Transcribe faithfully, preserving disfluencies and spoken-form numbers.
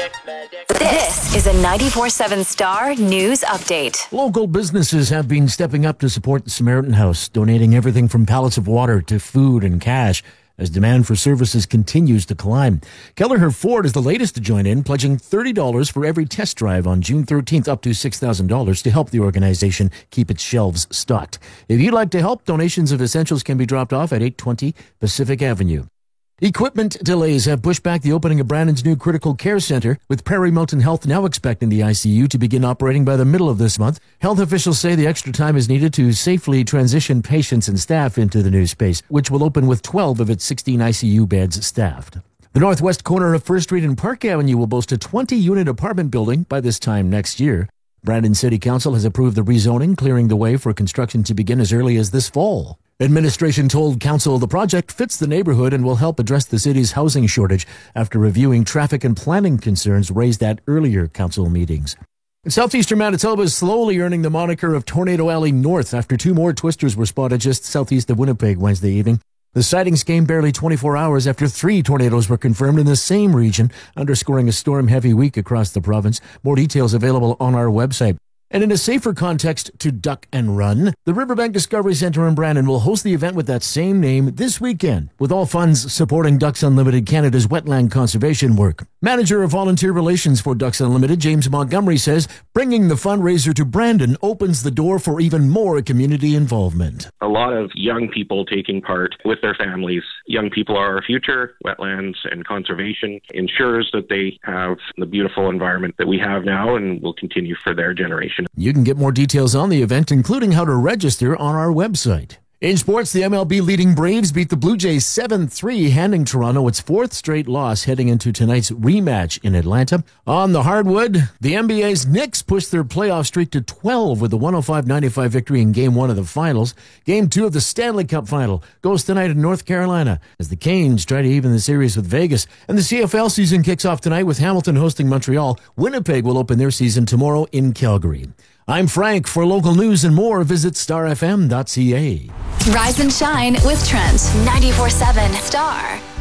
This is a ninety-four seven Star News Update. Local businesses have been stepping up to support the Samaritan House, donating everything from pallets of water to food and cash as demand for services continues to climb. Kelleher Ford is the latest to join in, pledging thirty dollars for every test drive on June thirteenth, up to six thousand dollars to help the organization keep its shelves stocked. If you'd like to help, donations of essentials can be dropped off at eight twenty Pacific Avenue. Equipment delays have pushed back the opening of Brandon's new critical care center, with Prairie Mountain Health now expecting the I C U to begin operating by the middle of this month. Health officials say the extra time is needed to safely transition patients and staff into the new space, which will open with twelve of its sixteen I C U beds staffed. The northwest corner of First Street and Park Avenue will boast a twenty-unit apartment building by this time next year. Brandon City Council has approved the rezoning, clearing the way for construction to begin as early as this fall. Administration told council the project fits the neighborhood and will help address the city's housing shortage after reviewing traffic and planning concerns raised at earlier council meetings. Southeastern Manitoba is slowly earning the moniker of Tornado Alley North after two more twisters were spotted just southeast of Winnipeg Wednesday evening. The sightings came barely twenty-four hours after three tornadoes were confirmed in the same region, underscoring a storm-heavy week across the province. More details available on our website. And in a safer context to duck and run, the Riverbank Discovery Centre in Brandon will host the event with that same name this weekend, with all funds supporting Ducks Unlimited Canada's wetland conservation work. Manager of Volunteer Relations for Ducks Unlimited, James Montgomery, says bringing the fundraiser to Brandon opens the door for even more community involvement. A lot of young people taking part with their families. Young people are our future. Wetlands and conservation ensures that they have the beautiful environment that we have now and will continue for their generation. You can get more details on the event, including how to register, on our website. In sports, the M L B leading Braves beat the Blue Jays seven three, handing Toronto its fourth straight loss heading into tonight's rematch in Atlanta. On the hardwood, the N B A's Knicks pushed their playoff streak to twelve with a one oh five ninety-five victory in Game one of the Finals. Game two of the Stanley Cup Final goes tonight in North Carolina as the Canes try to even the series with Vegas. And the C F L season kicks off tonight with Hamilton hosting Montreal. Winnipeg will open their season tomorrow in Calgary. I'm Frank. For local news and more, visit star f m dot c a. Rise and shine with Trent. ninety-four seven Star.